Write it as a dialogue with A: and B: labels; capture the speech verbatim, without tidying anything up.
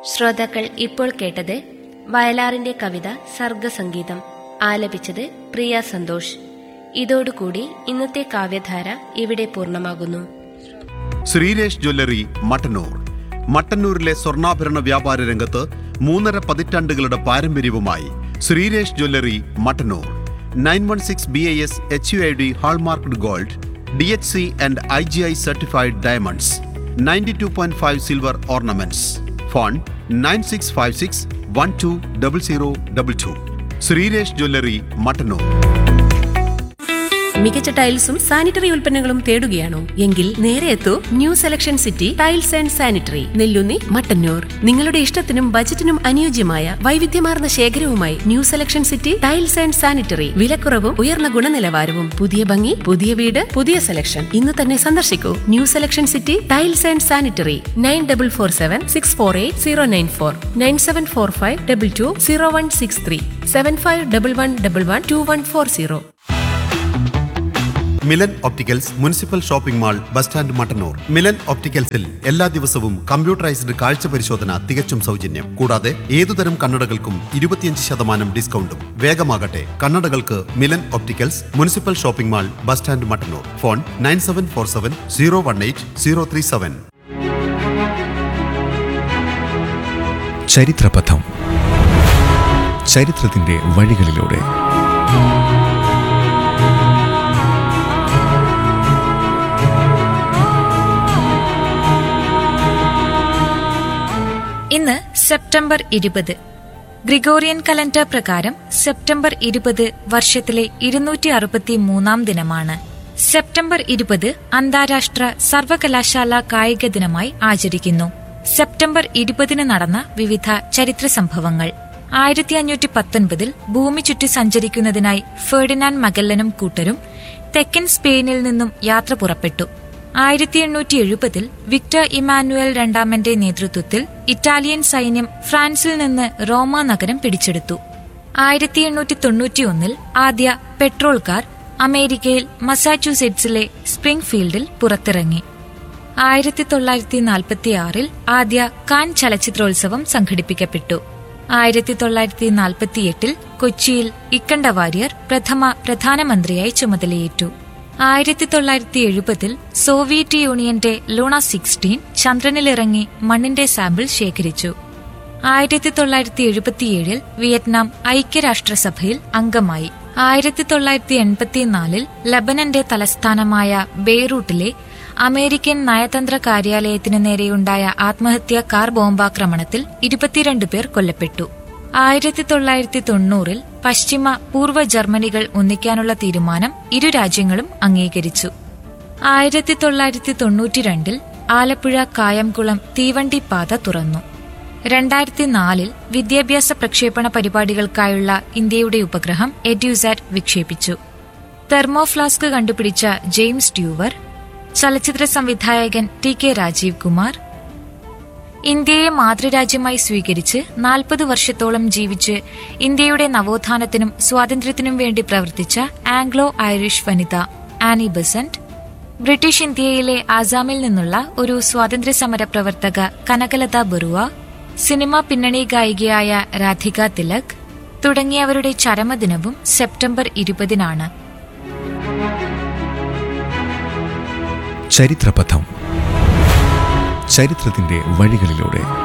A: ശ്രോതാക്കൾ ഇപ്പോൾ കേട്ടത് വയലാറിന്റെ കവിത സർഗസംഗീതം. ആലപിച്ചത് പ്രിയ സന്തോഷ്. ഇതോടുകൂടി ഇന്നത്തെ കാവ്യധാര ഇവിടെ പൂർണ്ണമാകുന്നു.
B: ശ്രീരേഷ് ജ്വല്ലറി മട്ടന്നൂർ. മട്ടന്നൂരിലെ സ്വർണ്ണാഭരണ വ്യാപാര രംഗത്ത് മൂന്നര പതിറ്റാണ്ടുകളുടെ പാരമ്പര്യവുമായി Sreeresh jewellery Mattannur. Nine one six B I S H U I D hallmarked gold, D H C and I G I certified diamonds, ninety two point five silver ornaments. Phone nine six five six one two double zero double two. Sreeresh jewellery Mattannur.
C: മികച്ച ടൈൽസും sanitary ഉൽപ്പന്നങ്ങളും തേടുകയാണോ? എങ്കിൽ നേരെ എത്തൂ new selection city tiles and sanitary, Nelloonni, Mattannur. നിങ്ങളുടെ ഇഷ്ടത്തിനും ബജറ്റിനും അനുയോജ്യമായ വൈവിധ്യമാർന്ന ശേഖരവുമായി new selection city tiles and sanitary. വിലക്കുറവും ഉയർന്ന ഗുണനിലവാരവും, പുതിയ ഭംഗി, പുതിയ വീട്, പുതിയ സെലക്ഷൻ. ഇന്ന് തന്നെ സന്ദർശിക്കൂ new selection city tiles and sanitary. Nine double four seven six four eight zero nine four, nine seven four five double two zero one six three, seven five double one double one two one four zero.
B: Milan opticals municipal shopping mall, bus stand, Mattannur. Milan ഒപ്റ്റിക്കൽസിൽ എല്ലാ ദിവസവും computerised കാഴ്ച പരിശോധന തികച്ചും സൗജന്യം. കൂടാതെ ഏതുതരം കണ്ണടകൾക്കും ഇരുപത്തിയഞ്ച് ശതമാനം ഡിസ്കൗണ്ടും. വേഗമാകട്ടെ, കണ്ണടകൾക്ക് Milan opticals municipal shopping mall, bus stand, Mattannur. Phone nine seven four seven zero one eight zero three seven.
D: ചരിത്രപഥം. ചരിത്രത്തിന്റെ വഴികളിലൂടെ.
E: ഇന്ന് സെപ്റ്റംബർ ഇരുപത്. ഗ്രിഗോറിയൻ കലണ്ടർ പ്രകാരം സെപ്റ്റംബർ ഇരുപത് വർഷത്തിലെ ഇരുന്നൂറ്റി അറുപത്തി മൂന്നാം ദിനമാണ്. സെപ്റ്റംബർ ഇരുപത് അന്താരാഷ്ട്ര സർവകലാശാല കായിക ദിനമായി ആചരിക്കുന്നു. സെപ്റ്റംബർ ഇരുപതിന് നടന്ന വിവിധ ചരിത്ര സംഭവങ്ങൾ. ആയിരത്തി അഞ്ഞൂറ്റി പത്തൊൻപതിൽ ഭൂമി ചുറ്റി സഞ്ചരിക്കുന്നതിനായി ഫെർഡിനാൻഡ് മഗല്ലനും കൂട്ടരും തെക്കൻ സ്പെയിനിൽ നിന്നും യാത്ര പുറപ്പെട്ടു. ആയിരത്തി എണ്ണൂറ്റി എഴുപതിൽ വിക്ടർ ഇമാനുവൽ രണ്ടാമന്റെ നേതൃത്വത്തിൽ ഇറ്റാലിയൻ സൈന്യം ഫ്രാൻസിൽ നിന്ന് റോമ നഗരം പിടിച്ചെടുത്തു. ആയിരത്തി എണ്ണൂറ്റി തൊണ്ണൂറ്റിയൊന്നിൽ ആദ്യ പെട്രോൾ കാർ അമേരിക്കയിൽ മസാച്യൂസെറ്റ്സിലെ സ്പ്രിംഗ് ഫീൽഡിൽ പുറത്തിറങ്ങി. ആയിരത്തി തൊള്ളായിരത്തി നാൽപ്പത്തിയാറിൽ ആദ്യ കാൻ ചലച്ചിത്രോത്സവം സംഘടിപ്പിക്കപ്പെട്ടു. ആയിരത്തി തൊള്ളായിരത്തി നാൽപ്പത്തിയെട്ടിൽ കൊച്ചിയിൽ ഇക്കണ്ട വാര്യർ പ്രഥമ പ്രധാനമന്ത്രിയായി ചുമതലയേറ്റു. ആയിരത്തി തൊള്ളായിരത്തി എഴുപതിൽ സോവിയറ്റ് യൂണിയന്റെ ലൂണ സിക്സ്റ്റീൻ ചന്ദ്രനിലിറങ്ങി മണ്ണിന്റെ സാമ്പിൾ ശേഖരിച്ചു. ആയിരത്തി തൊള്ളായിരത്തി എഴുപത്തിയേഴിൽ വിയറ്റ്നാം ഐക്യരാഷ്ട്രസഭയിൽ അംഗമായി. ആയിരത്തി തൊള്ളായിരത്തി എൺപത്തിനാലിൽ ലബനന്റെ തലസ്ഥാനമായ ബെയ്റൂട്ടിലെ അമേരിക്കൻ നയതന്ത്ര കാര്യാലയത്തിനു നേരെയുണ്ടായ ആത്മഹത്യാ കാർ ബോംബാക്രമണത്തിൽ ഇരുപത്തിരണ്ട് പേർ കൊല്ലപ്പെട്ടു. ആയിരത്തി തൊള്ളായിരത്തി തൊണ്ണൂറിൽ പശ്ചിമ പൂർവ്വ ജർമ്മനികൾ ഒന്നിക്കാനുള്ള തീരുമാനം ഇരു രാജ്യങ്ങളും അംഗീകരിച്ചു. ആയിരത്തി തൊള്ളായിരത്തി തൊണ്ണൂറ്റിരണ്ടിൽ ആലപ്പുഴ കായംകുളം തീവണ്ടിപ്പാത തുറന്നു. രണ്ടായിരത്തി നാലിൽ വിദ്യാഭ്യാസ പ്രക്ഷേപണ പരിപാടികൾക്കായുള്ള ഇന്ത്യയുടെ ഉപഗ്രഹം എഡ്യൂസാറ്റ് വിക്ഷേപിച്ചു. തെർമോഫ്ലാസ്ക് കണ്ടുപിടിച്ച ജെയിംസ് ട്യൂവർ, ചലച്ചിത്ര സംവിധായകൻ ടി കെ രാജീവ് കുമാർ, ഇന്ത്യയെ മാതൃരാജ്യമായി സ്വീകരിച്ച് നാൽപ്പത് വർഷത്തോളം ജീവിച്ച് ഇന്ത്യയുടെ നവോത്ഥാനത്തിനും സ്വാതന്ത്ര്യത്തിനും വേണ്ടി പ്രവർത്തിച്ച ആംഗ്ലോ ഐറിഷ് വനിത ആനി ബസന്റ്, ബ്രിട്ടീഷ് ഇന്ത്യയിലെ ആസാമിൽ നിന്നുള്ള ഒരു സ്വാതന്ത്ര്യ സമര പ്രവർത്തക കനകലത ബറുവ, സിനിമാ പിന്നണി ഗായികയായ രാധിക തിലക് തുടങ്ങിയവരുടെ ചരമദിനവും സെപ്റ്റംബർ ഇരുപതിനാണ്.
D: ചരിത്രപഥം. ചരിത്രത്തിന്റെ വഴികളിലൂടെ.